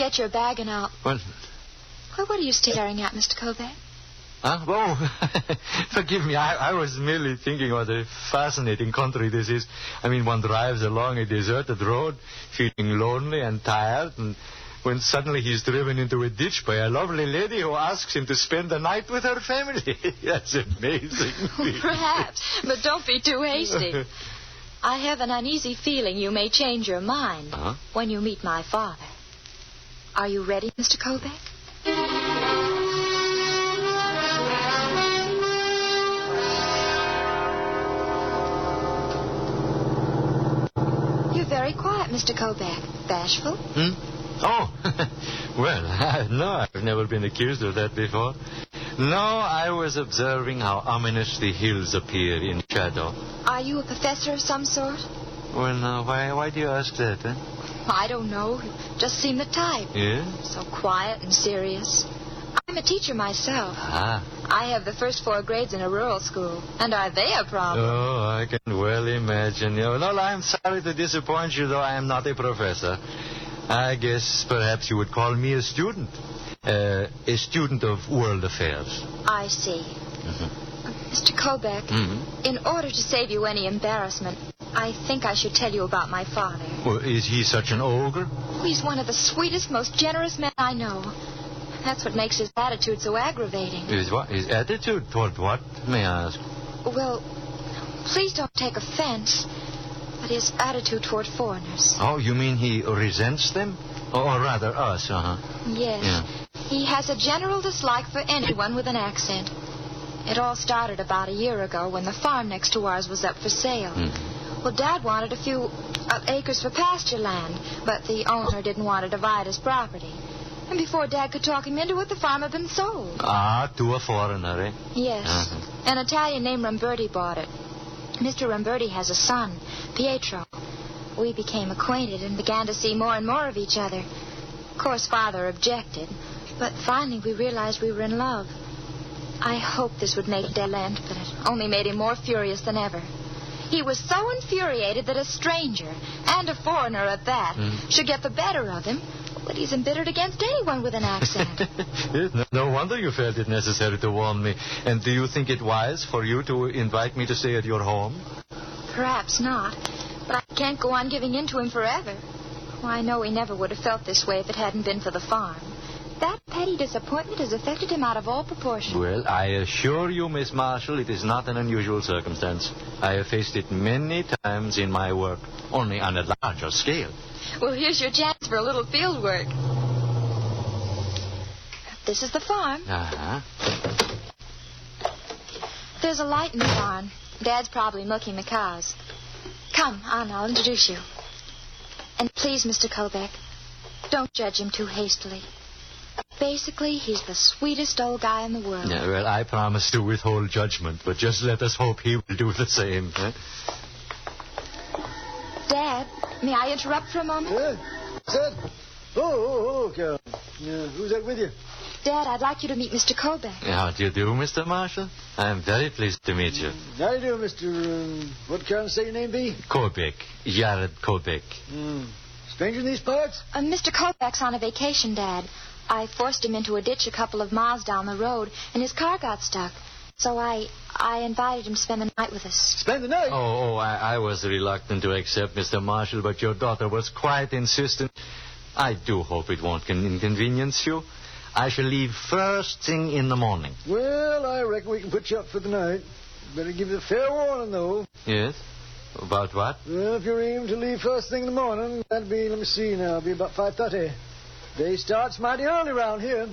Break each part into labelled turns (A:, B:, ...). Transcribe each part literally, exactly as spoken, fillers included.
A: get your bag and I'll...
B: Well...
A: Well, what are you staring at, Mister Kovac?
B: Huh? Oh, forgive me. I, I was merely thinking what a fascinating country this is. I mean, one drives along a deserted road, feeling lonely and tired, and when suddenly he's driven into a ditch by a lovely lady who asks him to spend the night with her family. That's amazing.
A: Perhaps, but don't be too hasty. I have an uneasy feeling you may change your mind
B: huh?
A: when you meet my father. Are you ready, Mister Kovac? You're very quiet, Mister Kovac. Bashful?
B: Hmm? Oh, well, no, I've never been accused of that before. No, I was observing how ominous the hills appear in shadow.
A: Are you a professor of some sort?
B: Well, now, why, why do you ask that, eh?
A: I don't know. You just seem the type.
B: Yeah?
A: So quiet and serious. I'm a teacher myself.
B: Ah.
A: I have the first four grades in a rural school. And are they a problem?
B: Oh, I can well imagine. You know, well, I'm sorry to disappoint you, though I am not a professor. I guess perhaps you would call me a student. Uh, a student of world affairs.
A: I see.
B: Mm-hmm.
A: Mister Kovac,
B: mm-hmm.
A: in order to save you any embarrassment, I think I should tell you about my father.
B: Well, is he such an ogre?
A: He's one of the sweetest, most generous men I know. That's what makes his attitude so aggravating.
B: His what? His attitude toward what, may I ask?
A: Well, please don't take offense, but his attitude toward foreigners.
B: Oh, you mean he resents them? Or rather, us, uh-huh.
A: Yes.
B: Yeah.
A: He has a general dislike for anyone with an accent. It all started about a year ago when the farm next to ours was up for sale.
B: Mm-hmm.
A: Well, Dad wanted a few uh, acres for pasture land, but the owner didn't want to divide his property. And before Dad could talk him into it, the farm had been sold.
B: Ah, to a foreigner, eh?
A: Yes.
B: Uh-huh.
A: An Italian named Ramberti bought it. Mister Ramberti has a son, Pietro. We became acquainted and began to see more and more of each other. Of course, Father objected, but finally we realized we were in love. I hoped this would make Dad relent, but it only made him more furious than ever. He was so infuriated that a stranger, and a foreigner at that,
B: mm.
A: should get the better of him. But he's embittered against anyone with an accent.
B: Yes, no, no wonder you felt it necessary to warn me. And do you think it wise for you to invite me to stay at your home?
A: Perhaps not. But I can't go on giving in to him forever. Well, I know he never would have felt this way if it hadn't been for the farm. That petty disappointment has affected him out of all proportion.
B: Well, I assure you, Miss Marshall, it is not an unusual circumstance. I have faced it many times in my work, only on a larger scale.
A: Well, here's your chance for a little field work. This is the farm.
B: Uh-huh.
A: There's a light in the barn. Dad's probably milking the cows. Come on, I'll introduce you. And please, Mister Kovac, don't judge him too hastily. Basically, he's the sweetest old guy in the world.
B: Yeah, well, I promise to withhold judgment, but just let us hope he will do the same. Eh?
A: Dad, may I interrupt for a moment?
C: Yeah, Sid. Oh, oh, oh, Carol. Yeah, who's that with you?
A: Dad, I'd like you to meet Mister Kovac.
B: How do you do, Mister Marshall? I'm very pleased to meet you.
C: How do you do, Mister Um, what can I say your name be?
B: Kovac. Jared Kovac.
C: Hmm. Stranger in these parts?
A: Uh, Mister Kovac's on a vacation, Dad. I forced him into a ditch a couple of miles down the road, and his car got stuck. So I I invited him to spend the night with us.
C: Spend the night?
B: Oh, oh I, I was reluctant to accept, Mister Marshall, but your daughter was quite insistent. I do hope it won't con- inconvenience you. I shall leave first thing in the morning.
C: Well, I reckon we can put you up for the night. Better give you a fair warning, though.
B: Yes? About what?
C: Well, if you're aiming to leave first thing in the morning, that'll be, let me see now, it'll be about five thirty. Day starts mighty early around here.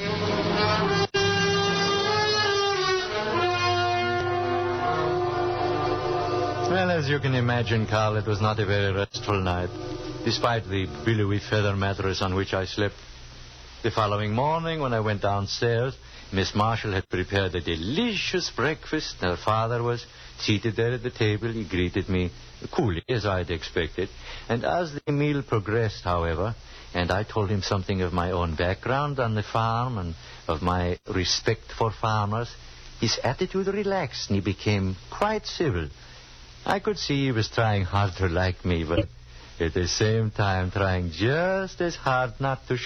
B: Well, as you can imagine, Carl, it was not a very restful night, despite the billowy feather mattress on which I slept. The following morning, when I went downstairs, Miss Marshall had prepared a delicious breakfast. Her father was seated there at the table. He greeted me coolly, as I had expected. And as the meal progressed, however, and I told him something of my own background on the farm and of my respect for farmers, his attitude relaxed and he became quite civil. I could see he was trying hard to like me, but at the same time trying just as hard not to